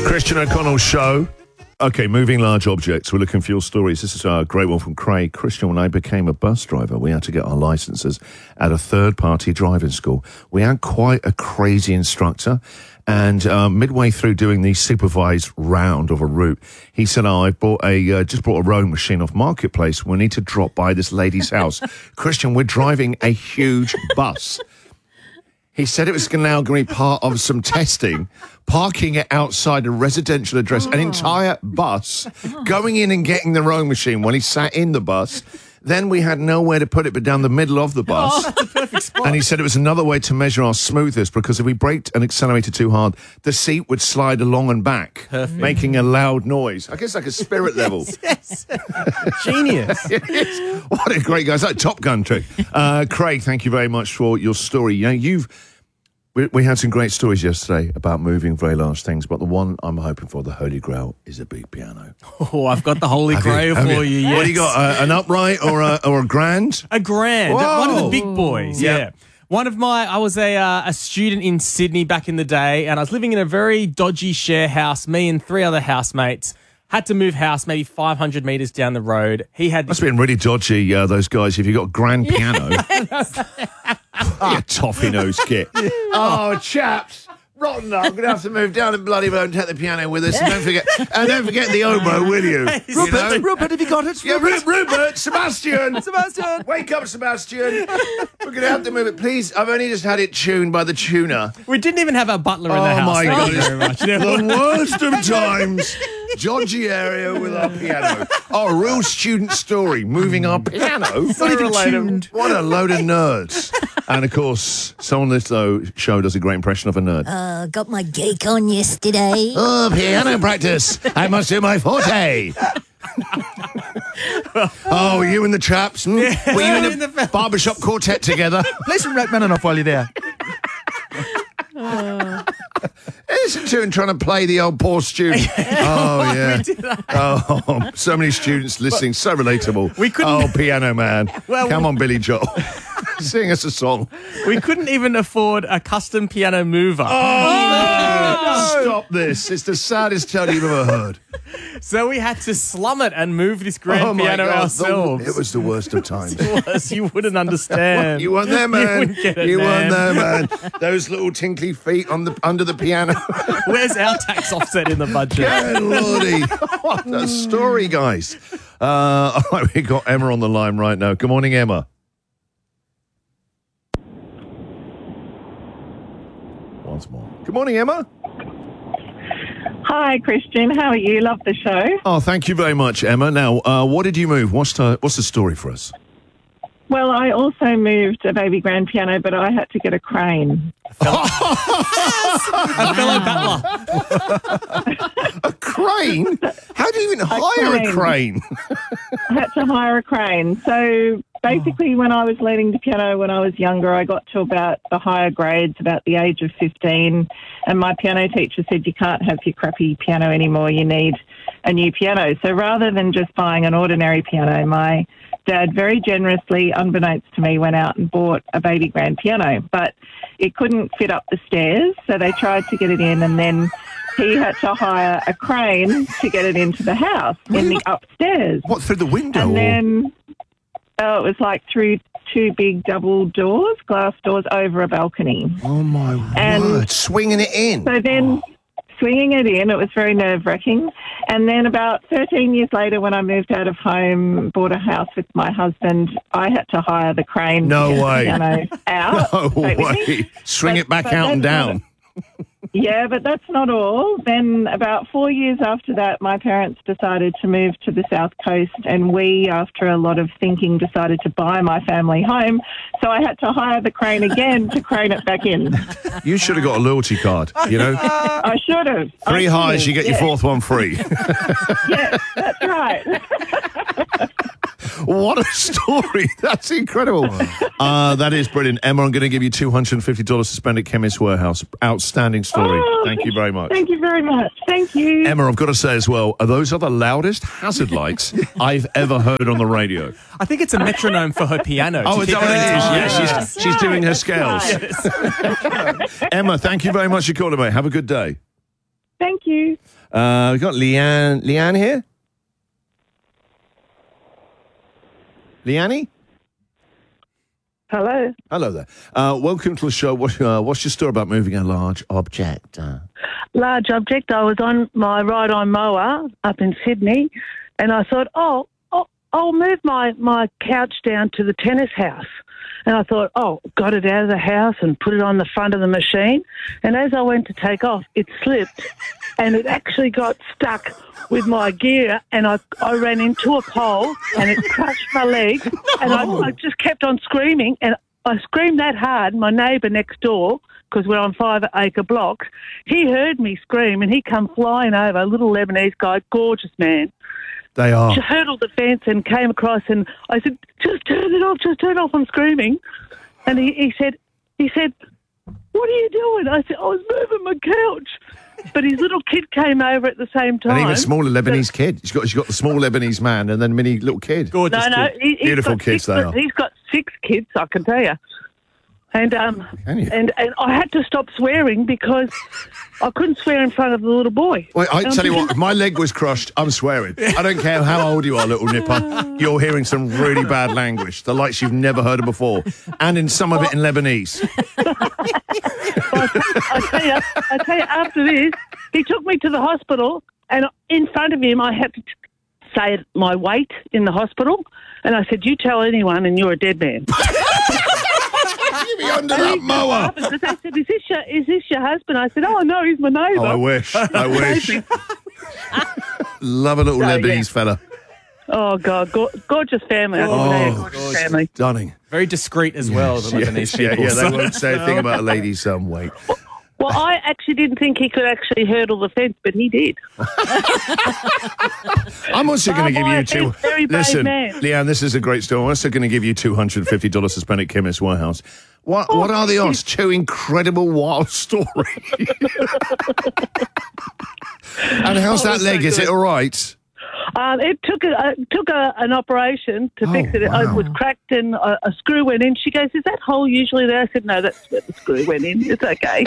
Christian O'Connell's show. Okay, moving large objects. We're looking for your stories. This is a great one from Craig. Christian, when I became a bus driver, we had to get our licenses at a third-party driving school. We had quite a crazy instructor, and midway through doing the supervised round of a route, he said, I just bought a rowing machine off Marketplace. We need to drop by this lady's house. Christian, we're driving a huge bus. He said it was now going to be part of some testing, parking it outside a residential address, an entire bus, going in and getting the rowing machine when he sat in the bus. Then we had nowhere to put it but down the middle of the bus. Oh, that's a perfect spot. And he said it was another way to measure our smoothness, because if we braked and accelerated too hard, the seat would slide along and back, making a loud noise. I guess like a spirit level. Yes. Genius. Yes. What a great guy. It's like a Top Gun trick. Craig, thank you very much for your story. You know, we had some great stories yesterday about moving very large things, but the one I'm hoping for, the Holy Grail, is a big piano. Oh, I've got the Holy Grail for you. Yes. What do you got? An upright or a grand? A grand. Whoa. One of the big boys. Yeah. I was a student in Sydney back in the day, and I was living in a very dodgy share house. Me and 3 other housemates had to move house maybe 500 metres down the road. He had Must have been really dodgy, those guys, if you've got a grand piano. You toffee nose kid. Oh, chaps. Rotten up. I'm going to have to move down to Bloody Road and take the piano with us. And don't forget the oboe, will you? Rupert, have you got it? Yeah, Rupert, Sebastian. Sebastian. Wake up, Sebastian. We're going to have to move it. Please, I've only just had it tuned by the tuner. We didn't even have our butler in the house. Oh, my God. Thank you very much. The worst of times. Dodgy area with our piano. Oh, a real student story. Moving our piano. So relatable. What a load of nerds. And, of course, someone on this show does a great impression of a nerd. Got my geek on yesterday. Oh, piano practice. I must do my forte. Oh, were you and the chaps? Were you in the barbershop quartet together? Play some Rachmaninoff while you're there. Listen to him trying to play the old poor student. Oh, yeah. Oh, so many students listening. So relatable. We couldn't... Oh, piano man. Well, come on, Billy Joel. Sing us a song. We couldn't even afford a custom piano mover. Oh, no. Stop this. It's the saddest tale you've ever heard. So we had to slum it and move this grand piano ourselves. It was the worst of times. It was. You wouldn't understand. You weren't there, man. You wouldn't get it, you man. weren't there, man. Those little tinkly feet under the piano. Where's our tax offset in the budget? Yeah, Lordy. What a story, guys. All right, we got Emma on the line right now. Good morning, Emma. Once more. Good morning, Emma. Hi, Christian. How are you? Love the show. Oh, thank you very much, Emma. Now, what did you move? What's the story for us? Well, I also moved a baby grand piano, but I had to get a crane. A fellow battler. A crane? How do you even hire a crane? I had to hire a crane. So basically, when I was learning the piano when I was younger, I got to about the higher grades, about the age of 15, and my piano teacher said, you can't have your crappy piano anymore, you need a new piano. So rather than just buying an ordinary piano, my dad very generously, unbeknownst to me, went out and bought a baby grand piano, but it couldn't fit up the stairs, so they tried to get it in, and then he had to hire a crane to get it into the house in the upstairs. What, through the window? And then it was like through 2 big double doors, glass doors over a balcony. Oh, my word. Swinging it in. So then swinging it in, it was very nerve-wracking. And then about 13 years later, when I moved out of home, bought a house with my husband, I had to hire the crane No to get way. the piano out. No Wait with me. way. Swing it back out and down. Yeah, but that's not all. Then about 4 years after that, my parents decided to move to the South Coast, and we, after a lot of thinking, decided to buy my family home. So I had to hire the crane again to crane it back in. You should have got a loyalty card, you know? I should have. 3 hires, you get your 4th one free. Yeah, that's right. What a story. That's incredible. That is brilliant. Emma, I'm going to give you $250 to spend at Chemist Warehouse. Outstanding story. Thank you very much. Thank you very much. Thank you. Emma, I've got to say as well, those are the loudest hazard lights I've ever heard on the radio. I think it's a metronome for her piano. Oh, is that what it is? Yeah, That's she's doing her right, scales. that's right. Emma, thank you very much for calling, mate. Have a good day. Thank you. We've got Leanne. Leanne here? Leanne? Hello. Hello there. Welcome to the show. What's your story about moving a large object? Large object. I was on my ride-on mower up in Sydney, and I thought, I'll move my couch down to the tennis house. And I thought, got it out of the house and put it on the front of the machine. And as I went to take off, it slipped, and it actually got stuck with my gear, and I ran into a pole, and it crushed my leg. And I just kept on screaming, and I screamed that hard. My neighbour next door, because we're on 5-acre blocks, he heard me scream, and he come flying over, a little Lebanese guy, gorgeous man. They are. She hurdled the fence and came across, and I said, just turn it off, I'm screaming. And he said, what are you doing? I said, I was moving my couch. But his little kid came over at the same time. And even a smaller Lebanese kid. She's got the small Lebanese man and then mini little kid. Gorgeous kid. Beautiful kids they are. He's got 6 kids, I can tell you. And and I had to stop swearing because I couldn't swear in front of the little boy. Well, I tell you what, if my leg was crushed, I'm swearing. I don't care how old you are, little nipper. You're hearing some really bad language, the likes you've never heard of before, and in some of it in Lebanese. I tell you, after this, he took me to the hospital, and in front of him, I had to say my weight in the hospital, and I said, "You tell anyone, and you're a dead man." You be under that mower. They said, "Is this your husband?" I said, "Oh no, he's my neighbour." Oh, I wish. Love a little Lebanese fella. Oh God, gorgeous family. I can tell you, gorgeous family. Stunning. Very discreet as well, the Lebanese people. Yeah, they won't say a thing about a lady's weight. Well, I actually didn't think he could actually hurdle the fence, but he did. I'm also going to give you two. Very brave Listen, man. Leanne, this is a great story. I'm also going to give you $250 to spend at Chemist Warehouse. What are the odds? 2 incredible wild stories. And how's that leg? Is it all right? It took an operation to fix it. Wow. It was cracked and a screw went in. She goes, "Is that hole usually there?" I said, "No, that's where the screw went in. It's okay."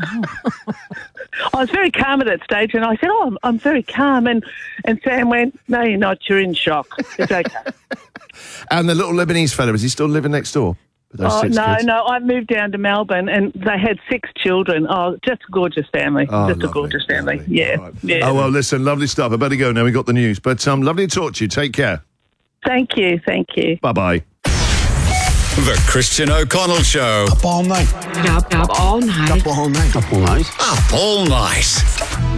I was very calm at that stage, and I said, "Oh, I'm very calm." And Sam went, "No, you're not. You're in shock. It's okay." And the little Lebanese fella, is he still living next door? With those 6 kids? No. I moved down to Melbourne, and they had 6 children. Oh, just a gorgeous family. Oh, just lovely, a gorgeous family. lovely. Yeah, Right. yeah. Oh, well, listen, lovely stuff. I better go now. We got the news. But lovely to talk to you. Take care. Thank you. Bye-bye. The Christian O'Connell Show. Up all night. Up all night. Up all night. Up all night. Up all night.